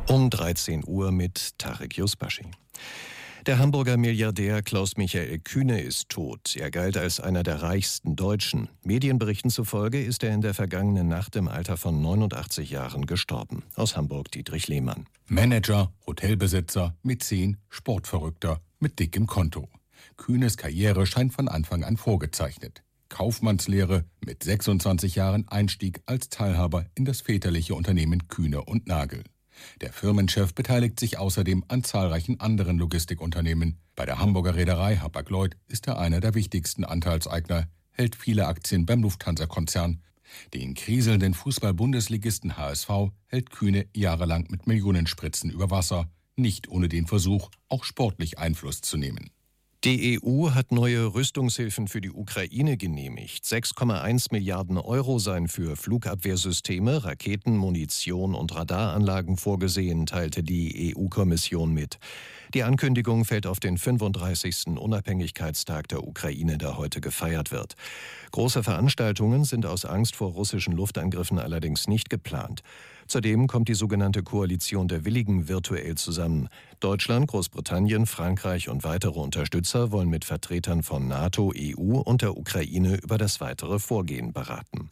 Um 13 Uhr mit Tarek Yusbashi. Der Hamburger Milliardär Klaus-Michael Kühne ist tot. Er galt als einer der reichsten Deutschen. Medienberichten zufolge ist er in der vergangenen Nacht im Alter von 89 Jahren gestorben. Aus Hamburg Dietrich Lehmann. Manager, Hotelbesitzer, Mäzen, Sportverrückter mit dickem Konto. Kühnes Karriere scheint von Anfang an vorgezeichnet. Kaufmannslehre, mit 26 Jahren Einstieg als Teilhaber in das väterliche Unternehmen Kühne und Nagel. Der Firmenchef beteiligt sich außerdem an zahlreichen anderen Logistikunternehmen. Bei der Hamburger Reederei Hapag-Lloyd ist er einer der wichtigsten Anteilseigner, hält viele Aktien beim Lufthansa-Konzern. Den kriselnden Fußball-Bundesligisten HSV hält Kühne jahrelang mit Millionenspritzen über Wasser, nicht ohne den Versuch, auch sportlich Einfluss zu nehmen. Die EU hat neue Rüstungshilfen für die Ukraine genehmigt. 6,1 Milliarden Euro seien für Flugabwehrsysteme, Raketen, Munition und Radaranlagen vorgesehen, teilte die EU-Kommission mit. Die Ankündigung fällt auf den 35. Unabhängigkeitstag der Ukraine, der heute gefeiert wird. Große Veranstaltungen sind aus Angst vor russischen Luftangriffen allerdings nicht geplant. Zudem kommt die sogenannte Koalition der Willigen virtuell zusammen. Deutschland, Großbritannien, Frankreich und weitere Unterstützer wollen mit Vertretern von NATO, EU und der Ukraine über das weitere Vorgehen beraten.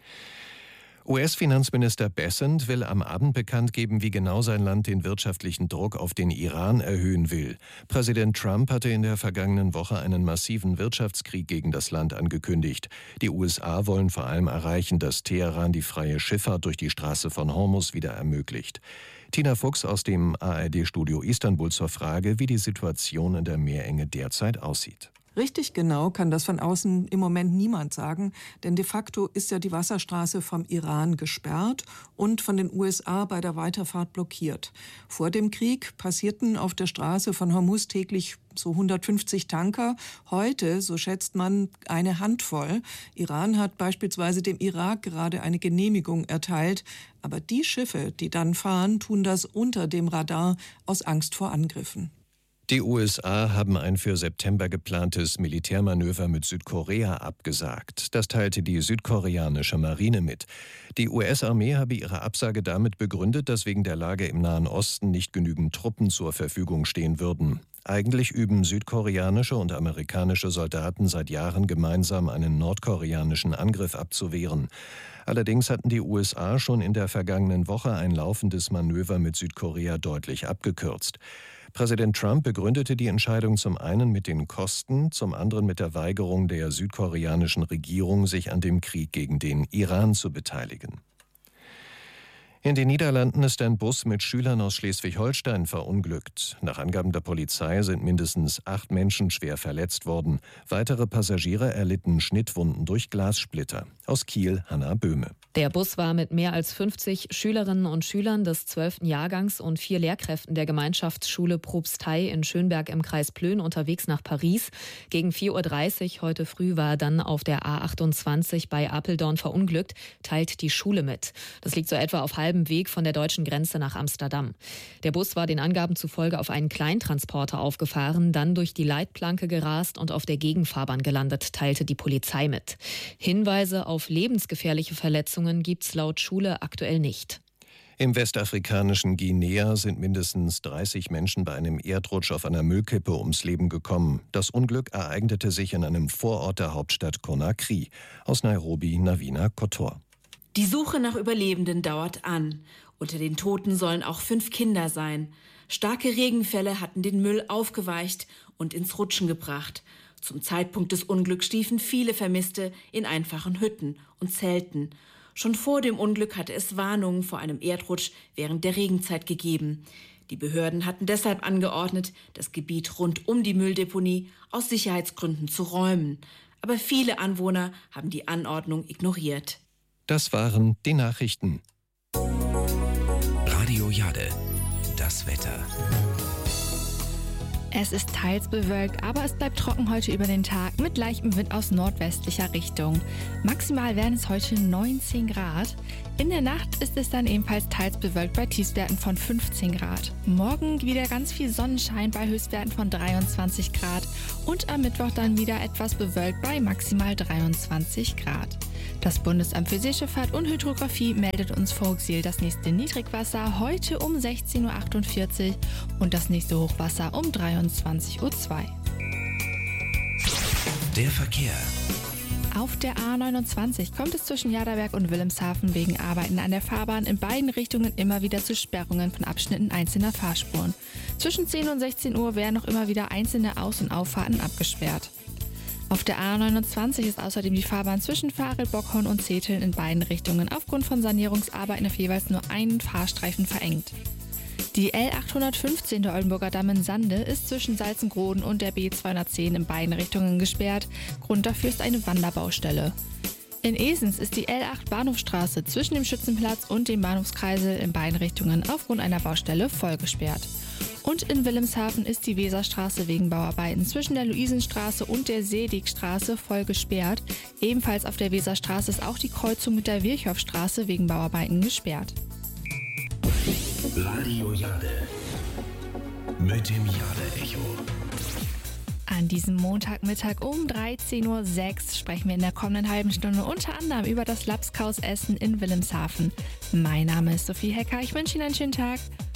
US-Finanzminister Bessent will am Abend bekannt geben, wie genau sein Land den wirtschaftlichen Druck auf den Iran erhöhen will. Präsident Trump hatte in der vergangenen Woche einen massiven Wirtschaftskrieg gegen das Land angekündigt. Die USA wollen vor allem erreichen, dass Teheran die freie Schifffahrt durch die Straße von Hormuz wieder ermöglicht. Tina Fuchs aus dem ARD-Studio Istanbul zur Frage, wie die Situation in der Meerenge derzeit aussieht. Richtig genau kann das von außen im Moment niemand sagen, denn de facto ist ja die Wasserstraße vom Iran gesperrt und von den USA bei der Weiterfahrt blockiert. Vor dem Krieg passierten auf der Straße von Hormuz täglich so 150 Tanker. Heute, so schätzt man, eine Handvoll. Iran hat beispielsweise dem Irak gerade eine Genehmigung erteilt. Aber die Schiffe, die dann fahren, tun das unter dem Radar aus Angst vor Angriffen. Die USA haben ein für September geplantes Militärmanöver mit Südkorea abgesagt. Das teilte die südkoreanische Marine mit. Die US-Armee habe ihre Absage damit begründet, dass wegen der Lage im Nahen Osten nicht genügend Truppen zur Verfügung stehen würden. Eigentlich üben südkoreanische und amerikanische Soldaten seit Jahren gemeinsam einen nordkoreanischen Angriff abzuwehren. Allerdings hatten die USA schon in der vergangenen Woche ein laufendes Manöver mit Südkorea deutlich abgekürzt. Präsident Trump begründete die Entscheidung zum einen mit den Kosten, zum anderen mit der Weigerung der südkoreanischen Regierung, sich an dem Krieg gegen den Iran zu beteiligen. In den Niederlanden ist ein Bus mit Schülern aus Schleswig-Holstein verunglückt. Nach Angaben der Polizei sind mindestens 8 Menschen schwer verletzt worden. Weitere Passagiere erlitten Schnittwunden durch Glassplitter. Aus Kiel, Hanna Böhme. Der Bus war mit mehr als 50 Schülerinnen und Schülern des 12. Jahrgangs und 4 Lehrkräften der Gemeinschaftsschule Propstei in Schönberg im Kreis Plön unterwegs nach Paris. Gegen 4:30 Uhr heute früh war er dann auf der A28 bei Apeldoorn verunglückt, teilt die Schule mit. Das liegt so etwa auf halbem Weg von der deutschen Grenze nach Amsterdam. Der Bus war den Angaben zufolge auf einen Kleintransporter aufgefahren, dann durch die Leitplanke gerast und auf der Gegenfahrbahn gelandet, teilte die Polizei mit. Hinweise auf lebensgefährliche Verletzungen gibt's laut Schule aktuell nicht. Im westafrikanischen Guinea sind mindestens 30 Menschen bei einem Erdrutsch auf einer Müllkippe ums Leben gekommen. Das Unglück ereignete sich in einem Vorort der Hauptstadt Conakry. Aus Nairobi, Navina Kotor. Die Suche nach Überlebenden dauert an. Unter den Toten sollen auch 5 Kinder sein. Starke Regenfälle hatten den Müll aufgeweicht und ins Rutschen gebracht. Zum Zeitpunkt des Unglücks schliefen viele Vermisste in einfachen Hütten und Zelten. Schon vor dem Unglück hatte es Warnungen vor einem Erdrutsch während der Regenzeit gegeben. Die Behörden hatten deshalb angeordnet, das Gebiet rund um die Mülldeponie aus Sicherheitsgründen zu räumen. Aber viele Anwohner haben die Anordnung ignoriert. Das waren die Nachrichten. Radio Jade, das Wetter. Es ist teils bewölkt, aber es bleibt trocken heute über den Tag mit leichtem Wind aus nordwestlicher Richtung. Maximal werden es heute 19 Grad. In der Nacht ist es dann ebenfalls teils bewölkt bei Tiefstwerten von 15 Grad. Morgen wieder ganz viel Sonnenschein bei Höchstwerten von 23 Grad und am Mittwoch dann wieder etwas bewölkt bei maximal 23 Grad. Das Bundesamt für Seeschifffahrt und Hydrographie meldet uns vor Uxil das nächste Niedrigwasser heute um 16.48 Uhr und das nächste Hochwasser um 23.02 Uhr. Der Verkehr. Auf der A29 kommt es zwischen Jaderberg und Wilhelmshaven wegen Arbeiten an der Fahrbahn in beiden Richtungen immer wieder zu Sperrungen von Abschnitten einzelner Fahrspuren. Zwischen 10 und 16 Uhr werden noch immer wieder einzelne Aus- und Auffahrten abgesperrt. Auf der A29 ist außerdem die Fahrbahn zwischen Varel, Bockhorn und Zeteln in beiden Richtungen aufgrund von Sanierungsarbeiten auf jeweils nur einen Fahrstreifen verengt. Die L815 der Oldenburger Damm in Sande ist zwischen Salzengroden und der B210 in beiden Richtungen gesperrt. Grund dafür ist eine Wanderbaustelle. In Esens ist die L8 Bahnhofstraße zwischen dem Schützenplatz und dem Bahnhofskreisel in beiden Richtungen aufgrund einer Baustelle voll gesperrt. Und in Wilhelmshaven ist die Weserstraße wegen Bauarbeiten zwischen der Luisenstraße und der Seedigstraße voll gesperrt. Ebenfalls auf der Weserstraße ist auch die Kreuzung mit der Virchowstraße wegen Bauarbeiten gesperrt. Radio Jade mit dem Jade-Echo. An diesem Montagmittag um 13.06 Uhr sprechen wir in der kommenden halben Stunde unter anderem über das Lapskausessen in Wilhelmshaven. Mein Name ist Sophie Hecker, ich wünsche Ihnen einen schönen Tag.